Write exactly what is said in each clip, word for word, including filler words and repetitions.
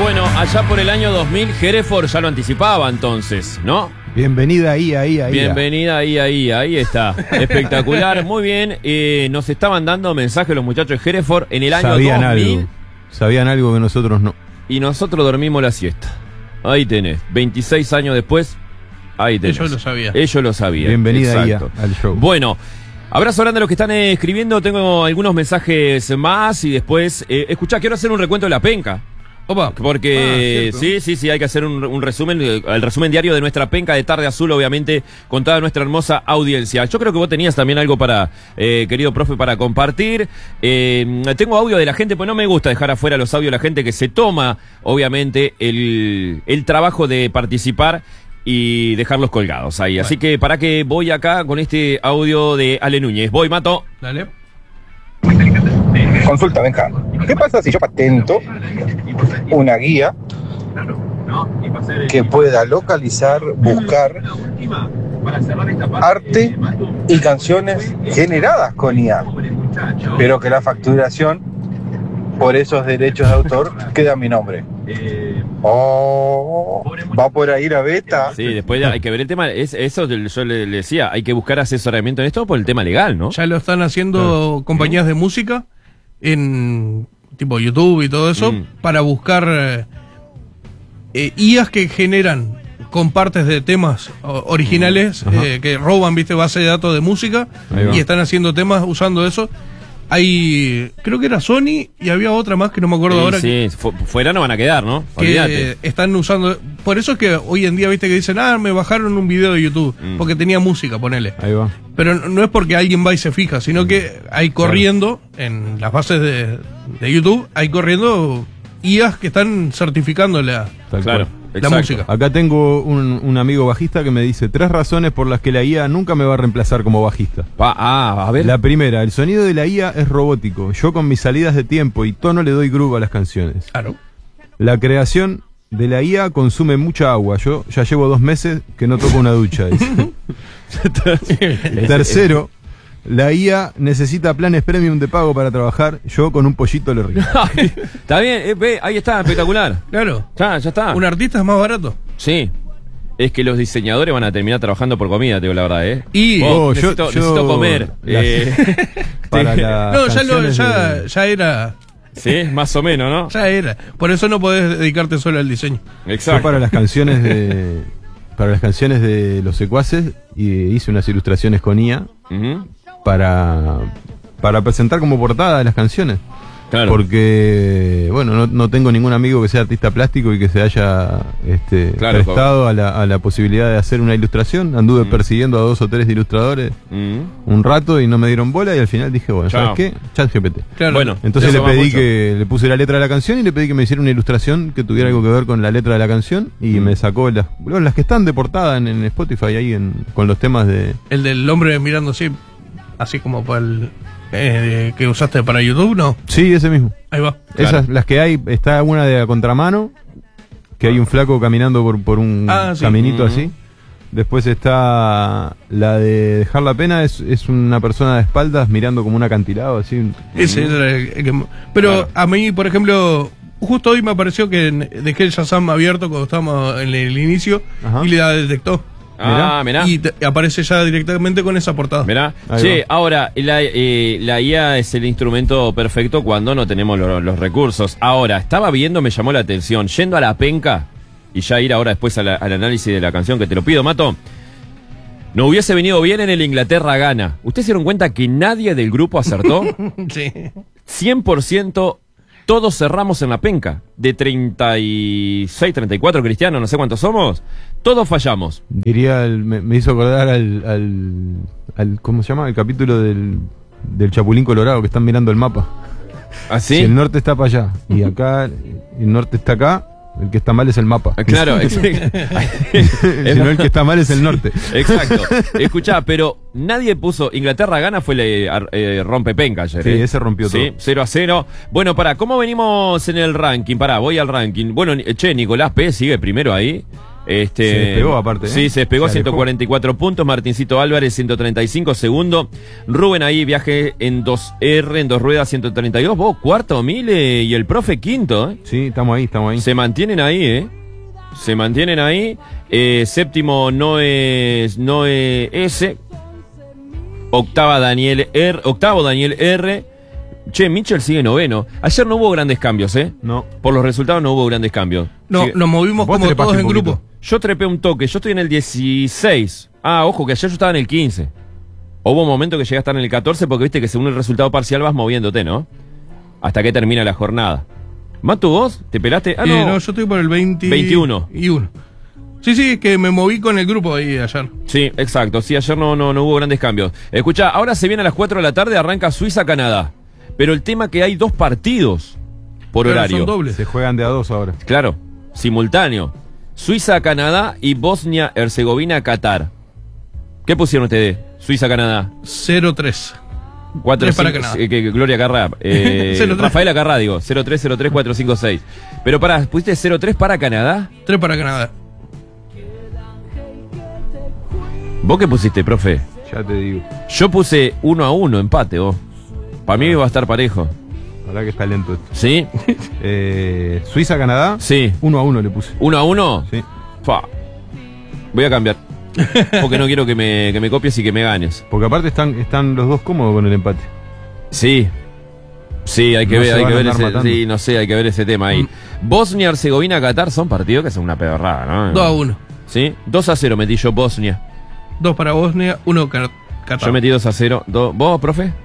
Bueno, allá por el año dos mil, Hereford ya lo anticipaba entonces, ¿no? Bienvenida ahí, ahí, ahí. Bienvenida ahí, ahí, ahí está. Espectacular, muy bien. Eh, nos estaban dando mensajes los muchachos de Hereford en el año Sabían dos mil. algo. Sabían algo que nosotros no. Y nosotros dormimos la siesta. Ahí tenés, veintiséis años después, ahí tenés. Ellos lo sabían. Ellos lo sabían. Bienvenida exacto. ahí al show. Bueno, abrazo grande a los que están eh, escribiendo. Tengo algunos mensajes más y después, eh, escuchá, quiero hacer un recuento de la penca. Opa. Porque Ah, sí, sí, sí, hay que hacer un, un resumen, el resumen diario de nuestra penca de Tarde Azul, obviamente, con toda nuestra hermosa audiencia. Yo creo que vos tenías también algo para, eh, querido profe, para compartir. Eh, tengo audio de la gente, pues no me gusta dejar afuera los audios de la gente que se toma, obviamente, el, el trabajo de participar y dejarlos colgados ahí. Así que para que voy acá con este audio de Ale Núñez. Voy, Mato. Dale. Consulta, Benja. ¿Qué pasa si yo patento una guía que pueda localizar, buscar arte y canciones generadas con I A, pero que la facturación por esos derechos de autor queda a mi nombre? Oh, va por ahí la beta. Sí, después hay que ver el tema. Es, eso yo le, le decía, hay que buscar asesoramiento en esto por el tema legal, ¿no? Ya lo están haciendo Claro. compañías de música en tipo YouTube y todo eso Mm. para buscar eh, eh, I As que generan con partes de temas o- originales Ajá. eh, que roban, viste, base de datos de música Ahí va. y están haciendo temas usando eso. Hay, creo que era Sony y había otra más que no me acuerdo Sí, ahora sí, fu- fuera no van a quedar, ¿no? que Olvídate. están usando. Por eso es que hoy en día, viste, que dicen, ah, me bajaron un video de YouTube Mm. porque tenía música, ponele. Ahí va. Pero no no es porque alguien va y se fija, sino que hay corriendo en las bases de, de YouTube, hay corriendo I As que están certificando la, Tal Claro, cual. la exacto. música. Acá tengo un, un amigo bajista que me dice tres razones por las que la I A nunca me va a reemplazar como bajista. Pa- ah, a ver. La primera, el sonido de la I A es robótico. Yo con mis salidas de tiempo y tono le doy groove a las canciones. Claro. La creación de la I A consume mucha agua. Yo ya llevo dos meses que no toco una ducha. Dice. Tercero, la I A necesita planes premium de pago para trabajar. Yo con un pollito le río. Está bien, eh, ve, ahí está, espectacular. Claro. Ya, ya está. Un artista es más barato. Sí. Es que los diseñadores van a terminar trabajando por comida, te digo la verdad, ¿eh? Y. Vos, Oh, yo- necesito, yo- necesito comer. las- eh, Para sí. las no, ya, lo, canciones ya, de- ya era. Sí, más o menos, ¿no? Ya era. Por eso no podés dedicarte solo al diseño. Yo Exacto. para las canciones de para las canciones de los secuaces y hice unas ilustraciones con I A Ujú. para para presentar como portada de las canciones. Claro. Porque, bueno, no, no tengo ningún amigo que sea artista plástico y que se haya este, Claro, prestado a la, a la posibilidad de hacer una ilustración. Anduve Mm. persiguiendo a dos o tres ilustradores Mm. un rato y no me dieron bola y al final dije, bueno, Chao. ¿sabes qué? ChatGPT. Claro. Bueno, Entonces eso le va pedí mucho. que le puse la letra de la canción y le pedí que me hiciera una ilustración que tuviera algo que ver con la letra de la canción y Mm. me sacó las, bueno, las que están de portada en, en Spotify ahí en, con los temas de... El del hombre mirando así, así como para el. eh, que usaste para YouTube, ¿no? Sí, ese mismo. Ahí va. Esas, las que hay, está una de a contramano, que hay un flaco caminando por, por un Ah, sí. caminito Ujú. así. Después está la de dejar la pena, es, es una persona de espaldas mirando como un acantilado así. Ese era el, el que. Pero Claro. a mí, por ejemplo, justo hoy me apareció que en- dejé el Shazam abierto cuando estábamos en el inicio Ajá. y la detectó. Ah, mirá. Y te- aparece ya directamente con esa portada. Mirá. Ahí Che, va. ahora, la, eh, la I A es el instrumento perfecto cuando no tenemos lo- los recursos. Ahora, estaba viendo, me llamó la atención, yendo a la penca, y ya ir ahora después a la- al análisis de la canción, que te lo pido, Mato. No hubiese venido bien en el Inglaterra-Gana. ¿Ustedes se dieron cuenta que nadie del grupo acertó? Sí. cien por ciento todos cerramos en la penca. De treinta y seis, treinta y cuatro cristianos, no sé cuántos somos, todos fallamos. Diría, el- me, me hizo acordar al, al, al- ¿cómo se llama? El capítulo del, del Chapulín Colorado, que están mirando el mapa. ¿Así? Si el norte está para allá y acá, el norte está acá, el que está mal es el mapa. Ah, Claro, si es- no, el que está mal es el norte. Exacto. Escuchá, pero nadie puso. Inglaterra gana, fue el eh, rompepenca ayer. Sí, ¿eh? ese rompió Sí, todo. cero a cero. Bueno, pará, ¿cómo venimos en el ranking? Pará, voy al ranking. Bueno, ni- che, Nicolás P. sigue primero ahí. Este, Se despegó aparte, ¿eh? Sí, se despegó, Se ciento cuarenta y cuatro puntos. Martincito Álvarez, ciento treinta y cinco, segundo. Rubén ahí, viaje en dos R, en dos ruedas, ciento treinta y dos. Vos, cuarto, Mile, y el profe quinto, ¿eh? Sí, estamos ahí, estamos ahí. Se mantienen ahí, ¿eh? Se mantienen ahí. Eh, séptimo, Noé, Noé S. Octava, Daniel R. Octavo, Daniel R. Che, Mitchell sigue noveno. Ayer no hubo grandes cambios, ¿eh? No. Por los resultados no hubo grandes cambios. No, Sigue- nos movimos Vos como trepaste todos un en poquito. grupo. Yo trepé un toque, yo estoy en el dieciséis. Ah, ojo, que ayer yo estaba en el quince. Hubo un momento que llegué a estar en el catorce porque viste que según el resultado parcial vas moviéndote, ¿no? Hasta que termina la jornada. Matu, ¿vos? ¿Te pelaste? Ah, Eh, no. no, yo estoy por el veinte... veintiuno. Y uno. Sí, sí, que me moví con el grupo ahí ayer. Sí, exacto. Sí, ayer no, no, no hubo grandes cambios. Escucha, ahora se viene a las cuatro de la tarde, arranca Suiza-Canadá. Pero el tema que hay dos partidos por Claro, horario. son dobles. Se juegan de a dos ahora. Claro, simultáneo. Suiza-Canadá y Bosnia-Herzegovina-Qatar. ¿Qué pusieron ustedes? Suiza-Canadá. cero tres. cuatro, Tres para cinco, Canadá. eh, que, que Gloria Carrá. Eh, cero tres. Rafaela Carrá, digo. cero tres cero tres cuatro cinco seis. Pero pará, ¿pusiste cero tres para Canadá? tres para Canadá. ¿Vos qué pusiste, profe? Ya te digo. Yo puse uno a uno, empate, vos. Para mí va a estar parejo. La verdad que está lento esto. ¿Sí? Eh, Suiza-Canadá. Sí. Uno a uno le puse. ¿Uno a uno? Sí. Fa. Voy a cambiar. Porque no quiero que me, que me copies y que me ganes. Porque aparte están, están los dos cómodos con el empate. Sí. Sí, hay que No ver, se hay van que a ver andar ese, matando. sí, no sé, hay que ver ese tema ahí. Bosnia, Herzegovina, Qatar son partidos que son una pedorrada, ¿no? dos a uno. Sí, dos a cero metí yo Bosnia. dos para Bosnia, uno para Qatar. Yo metí dos a cero. Do- ¿Vos, profe?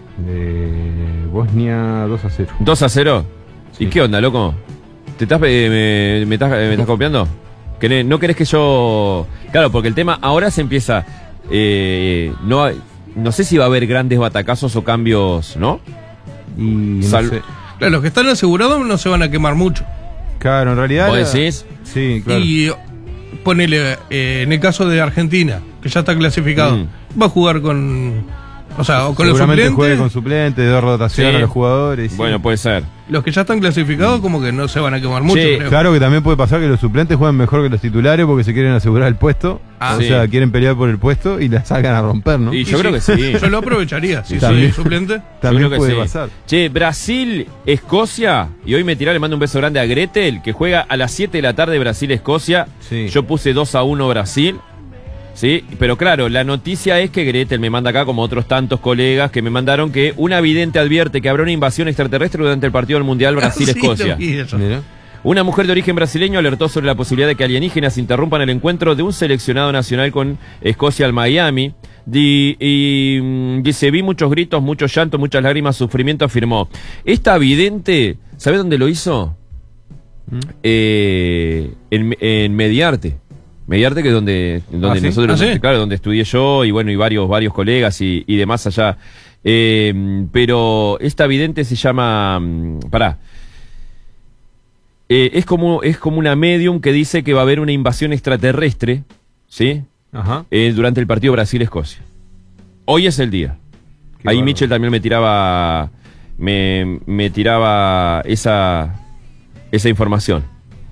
Eh, Bosnia dos a cero. dos a cero. ¿Y Sí. qué onda, loco? ¿Te estás, eh, me, me estás, eh, me estás copiando? ¿Querés- ¿No querés que yo...? Claro, porque el tema ahora se empieza... eh, no, hay- no sé si va a haber grandes batacazos o cambios, ¿no? Y no Sal- sé. Claro, los que están asegurados no se van a quemar mucho. Claro, en realidad. ¿Vos la- decís? Sí, claro. Y ponele, eh, en el caso de Argentina, que ya está clasificado, Mm. va a jugar con. O sea, o con los Seguramente suplentes. juegue con suplentes, de rotación Sí. a los jugadores. sí. Bueno, puede ser. Los que ya están clasificados, como que no se van a quemar mucho, Che, creo. Claro que también puede pasar que los suplentes jueguen mejor que los titulares porque se quieren asegurar el puesto. Ah, o sí. sea, quieren pelear por el puesto y la sacan a romper, ¿no? Y Y yo creo que sí, sí. Yo lo aprovecharía, si También. soy suplente. También Yo creo que puede sí. pasar. Che, Brasil, Escocia. Y hoy me tirá, le mando un beso grande a Gretel, que juega a las siete de la tarde Brasil-Escocia. Sí. Yo puse dos a uno Brasil. Sí, pero claro, la noticia es que Gretel me manda acá, como otros tantos colegas que me mandaron, que una vidente advierte que habrá una invasión extraterrestre durante el partido del Mundial Brasil-Escocia. Sí, lo vi eso. Mira. Una mujer de origen brasileño alertó sobre la posibilidad de que alienígenas interrumpan el encuentro de un seleccionado nacional con Escocia al Miami. Di- y mm, dice, vi muchos gritos, muchos llantos, muchas lágrimas, sufrimiento, afirmó. Esta vidente, ¿sabe dónde lo hizo? ¿Mm? Eh, en, en Mediarte. Mediarte, que es donde, donde ¿Ah, sí? nosotros, ¿Ah, sí? claro, donde estudié yo y bueno, y varios, varios colegas y, y demás allá. Eh, pero esta vidente se llama, mm, pará, Eh, es como, es como una medium que dice que va a haber una invasión extraterrestre, ¿sí? Ajá. Eh, durante el partido Brasil-Escocia. Hoy es el día. Qué Ahí bárbaro. Mitchell también me tiraba, me, me tiraba esa, esa información.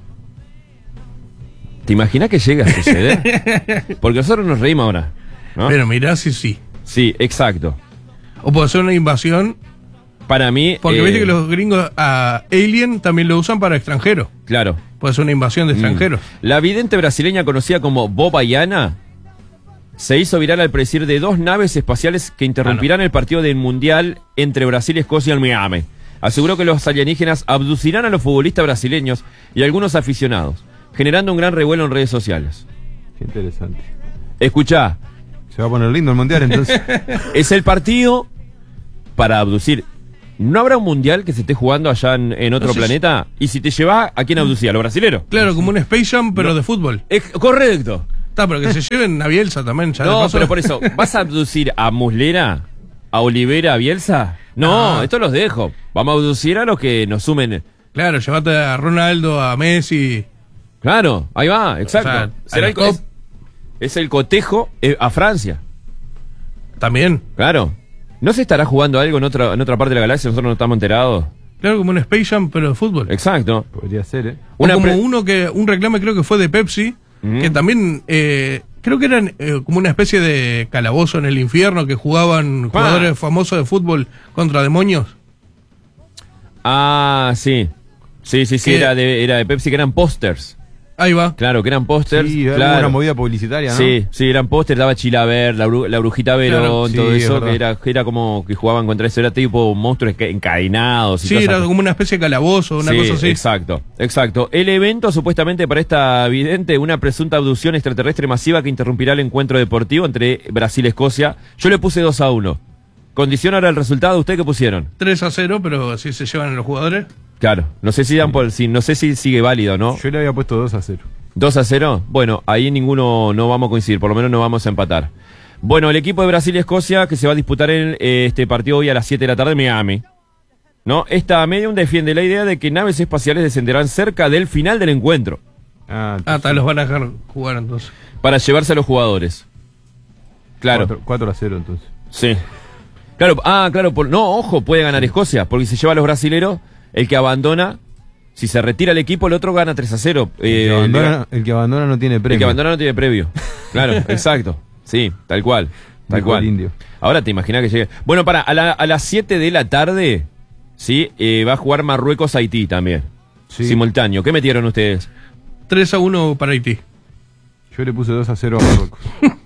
¿Te imaginas que llega a suceder? Porque nosotros nos reímos ahora, ¿no? Pero mirá si sí. Sí, exacto. O puede ser una invasión. Para mí... Porque eh, viste que los gringos a Alien también lo usan para extranjeros. Claro. Puede ser una invasión de extranjeros. La vidente brasileña conocida como Boba Yana se hizo viral al predecir de dos naves espaciales que interrumpirán el partido del Mundial entre Brasil y Escocia en Miami. Aseguró que los alienígenas abducirán a los futbolistas brasileños y a algunos aficionados, generando un gran revuelo en redes sociales. Qué interesante. Escuchá, Se va a poner lindo el mundial entonces. es el partido para abducir. ¿No habrá un mundial que se esté jugando allá en, en otro No sé si- planeta? Y si te lleva, ¿a quién abducía? ¿A los brasileros? Claro, como un Space Jam, pero de fútbol. Es correcto. Está, pero que se lleven a Bielsa también. Ya de No, paso. pero por eso, ¿vas a abducir a Muslera, a Olivera, a Bielsa? No, Ah. esto los dejo. Vamos a abducir a los que nos sumen. Claro, llévate a Ronaldo, a Messi. Claro, ahí va, exacto. O sea, Será a el, la es, es el cotejo eh, a Francia. También. Claro. ¿No se estará jugando algo en otra, en otra parte de la galaxia? Nosotros no estamos enterados. Claro, como un Space Jam, pero de fútbol. Exacto. Podría ser, ¿eh? O Una como pre- uno que, un reclame creo que fue de Pepsi, Mm. que también eh, creo que eran eh, como una especie de calabozo en el infierno que jugaban jugadores famosos de fútbol contra demonios. Ah, sí. Sí, sí, sí, Que- era de, era de Pepsi, que eran pósters. Ahí va. Claro, que eran pósters. Sí, era claro. una movida publicitaria, ¿no? Sí, sí, eran pósters, daba Chilaver, la, bru- la brujita Verón, Claro, sí, todo es eso, verdad. que era, que era como que jugaban contra eso, era tipo monstruos que- encadenados y Sí, todas era esas como una especie de calabozo, una Sí, cosa así. exacto, exacto. El evento supuestamente para esta vidente, una presunta abducción extraterrestre masiva que interrumpirá el encuentro deportivo entre Brasil y Escocia. Yo le puse dos a uno. Condición ahora el resultado, ¿usted qué pusieron? tres a cero, pero así se llevan los jugadores. Claro, no sé si dan por, si, no sé si sigue válido, ¿no? Yo le había puesto dos a cero. dos a cero, bueno, ahí ninguno no vamos a coincidir, por lo menos no vamos a empatar. Bueno, el equipo de Brasil y Escocia que se va a disputar en eh, este partido hoy a las siete de la tarde en Miami. ¿No? Esta medium defiende la idea de que naves espaciales descenderán cerca del final del encuentro Ah, Ah, tal, los van a dejar jugar entonces. para llevarse a los jugadores. Claro, cuatro a cero entonces. sí. Claro, ah, claro, por, no, ojo, puede ganar Escocia, porque si se lleva a los brasileros, el que abandona, si se retira el equipo, el otro gana tres a cero. El, Eh, que abandona, diga- el que abandona no tiene premio. el que abandona no tiene previo. Claro, exacto. Sí, tal cual. Tal Dijo cual. el indio. Ahora te imaginas que llegue. Bueno, para, a, la- a las siete de la tarde, sí, eh, va a jugar Marruecos-Haití también. Sí. Simultáneo. ¿Qué metieron ustedes? tres a uno para Haití. Yo le puse dos a cero a Marruecos.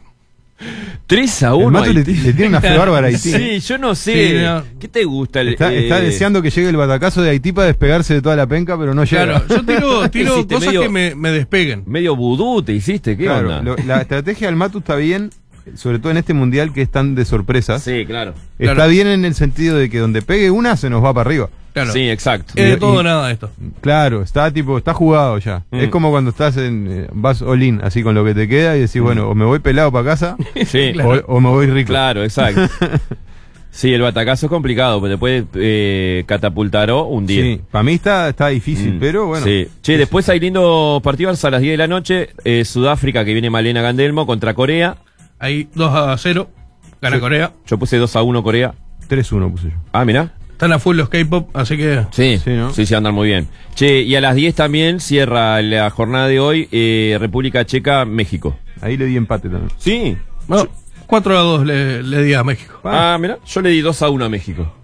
tres a El uno. Mato le, le tiene una fe bárbara a Haití. Sí, yo no sé. Sí, no. ¿Qué te gusta? El, Está, eh, está deseando que llegue el batacazo de Haití para despegarse de toda la penca, pero no llega. Claro, yo tiro, tiro Hiciste cosas medio- que me, me despeguen. Medio vudú te hiciste, ¿qué Claro, onda? lo- la estrategia del Matu está bien, sobre todo en este mundial que es tan de sorpresas. Sí, claro. Está Claro. bien en el sentido de que donde pegue una se nos va para arriba. Claro. Sí, exacto. Es de Y- todo o y- nada esto. Claro, está tipo, está jugado ya. Mm. Es como cuando estás en, eh, vas all in, así con lo que te queda y decís, bueno, o me voy pelado para casa Sí, o, o me voy rico. claro, exacto. Sí, el batacazo es complicado, porque te puede eh, catapultar o hundir. Sí, para mí está, está difícil, Mm, pero bueno. Sí. Che, después hay lindos partidos a las diez de la noche. eh, Sudáfrica, que viene Malena Gandelmo, contra Corea. Ahí dos a cero. Gana Sí. Corea. Yo puse dos a uno Corea. tres uno puse yo. Ah, mirá. Están a full los K-pop, así que. Sí, Sí, ¿no? sí, sí, andan muy bien. Che, y a las diez también cierra la jornada de hoy eh, República Checa, México. Ahí le di empate también. Sí. Bueno, cuatro a dos le, le di a México. Ah, mirá, yo le di dos a uno a México.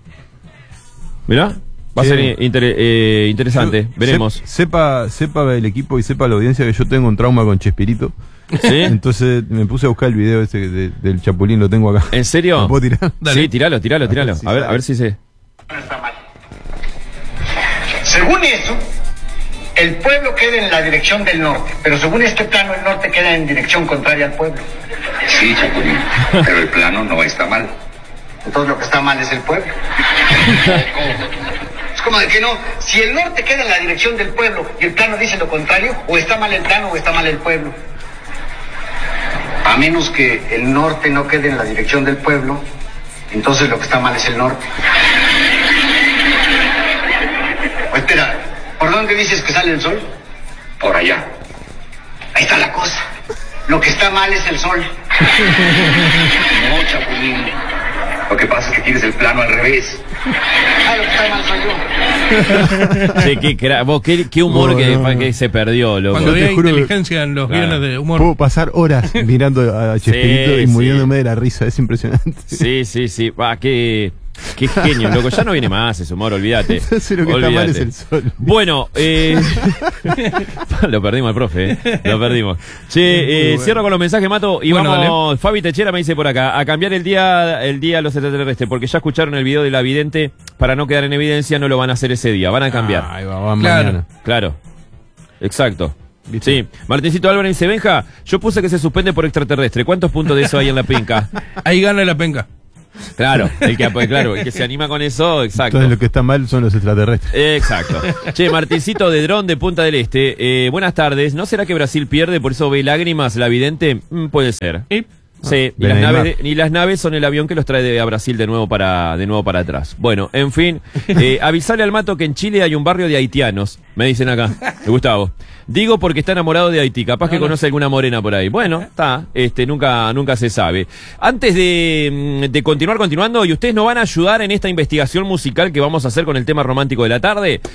Mirá, va a Sí. ser inter- eh, interesante, Yo- veremos. sep- sepa, sepa el equipo y sepa la audiencia que yo tengo un trauma con Chespirito. ¿Sí? Entonces me puse a buscar el video ese de- del Chapulín, lo tengo acá. ¿En serio? ¿Lo puedo tirar? Dale. Sí, tiralo, tiralo, tiralo. Sí, A ver, sale. a ver si se... No está mal. Según eso, el pueblo queda en la dirección del norte, pero según este plano el norte queda en dirección contraria al pueblo. Sí, Chapulín, pero el plano no está mal. Entonces lo que está mal es el pueblo. Es como de que no, si el norte queda en la dirección del pueblo y el plano dice lo contrario, o está mal el plano o está mal el pueblo. A menos que el norte no quede en la dirección del pueblo, entonces lo que está mal es el norte. O espera, ¿por dónde dices que sale el sol? Por allá. Ahí está la cosa. Lo que está mal es el sol. No, Chapulín. Lo que pasa es que tienes el plano al revés. Ah, lo que está mal soy yo. Che, qué, cra- vos, qué, qué humor No, que, no, no. que se perdió, loco. Cuando te había juro que- inteligencia en los Claro. guiones de humor. Puedo pasar horas mirando a Chespirito Sí, y sí. muriéndome de la risa, es impresionante. Sí, sí, sí. Va, qué, qué genio, loco. Ya no viene más ese humor, olvídate. Entonces lo que está mal Olvídate. es el sol. Bueno, eh... lo perdimos al profe, ¿eh? Lo perdimos. Che, eh, bueno. cierro con los mensajes, Mato, y Bueno, vamos. Fabi Techera me dice por acá, a cambiar el día el día a los extraterrestres, porque ya escucharon el video de la vidente, para no quedar en evidencia, no lo van a hacer ese día, van a cambiar. Ah, ahí va, van Claro. mañana. Claro. Exacto. ¿Viste? Sí. Martincito Álvarez dice, Benja, yo puse que se suspende por extraterrestre. ¿Cuántos puntos de eso hay en la pinca? Ahí gana la penca. Claro, el que, pues, claro, el que se anima con eso, exacto. Entonces lo que está mal son los extraterrestres. Exacto. Che, Martincito de Dron de Punta del Este. Eh, buenas tardes. ¿No será que Brasil pierde, por eso ve lágrimas la vidente? Mm, puede ser. Y Sí, y de las, Neymar. naves, de- y las naves son el avión que los trae de, a Brasil de nuevo para de nuevo para atrás. Bueno, en fin, eh, avisale al Mato que en Chile hay un barrio de haitianos, me dicen acá, Gustavo. Digo porque está enamorado de Haití, capaz que No, no. conoce alguna morena por ahí. Bueno, está, este, nunca, nunca se sabe. Antes de, mm, de continuar continuando, y ustedes nos van a ayudar en esta investigación musical que vamos a hacer con el tema romántico de la tarde.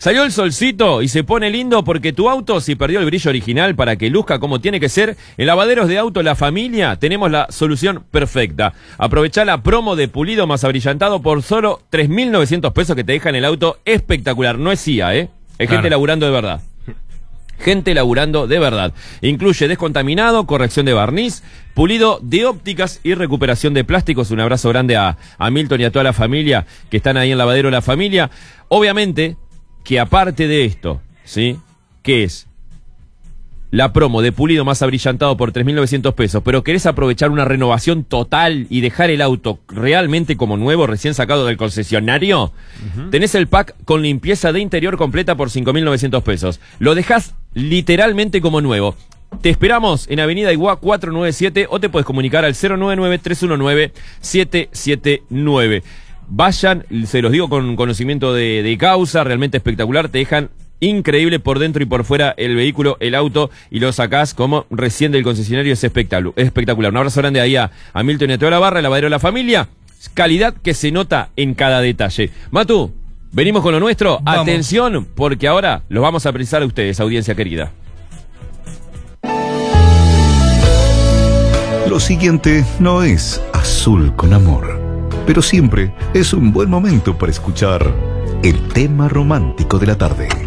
Salió el solcito y se pone lindo porque tu auto, si perdió el brillo original para que luzca como tiene que ser, en Lavaderos de Auto La Familia tenemos la solución perfecta. Aprovechá la promo de pulido más abrillantado por solo tres mil novecientos pesos que te dejan el auto espectacular. No es C I A, ¿eh? Es Claro. gente laburando de verdad. Gente laburando de verdad. Incluye descontaminado, corrección de barniz, pulido de ópticas y recuperación de plásticos. Un abrazo grande a, a Milton y a toda la familia que están ahí en Lavadero La Familia. Obviamente que aparte de esto, ¿sí? Que es la promo de pulido más abrillantado por tres mil novecientos pesos, pero querés aprovechar una renovación total y dejar el auto realmente como nuevo, recién sacado del concesionario, uh-huh. Tenés el pack con limpieza de interior completa por cinco mil novecientos pesos. Lo dejás literalmente como nuevo. Te esperamos en Avenida Iguá cuatrocientos noventa y siete o te puedes comunicar al cero nueve nueve, tres uno nueve, siete siete nueve. Vayan, se los digo con conocimiento de, de causa, realmente espectacular, te dejan increíble por dentro y por fuera el vehículo, el auto, y lo sacás como recién del concesionario, es espectacular. espectacular. Un abrazo grande ahí a, a Milton y a toda la barra, el Lavadero de la Familia, calidad que se nota en cada detalle. Matu, venimos con lo nuestro, vamos. Atención, porque ahora los vamos a precisar a ustedes, audiencia querida. Lo siguiente no es Azul con Amor, pero siempre es un buen momento para escuchar el tema romántico de la tarde.